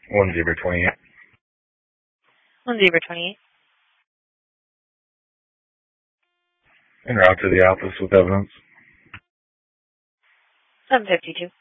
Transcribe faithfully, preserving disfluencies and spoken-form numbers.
One zebra twenty-eight. One zebra twenty-eight. En route to the office with evidence. seven fifty-two.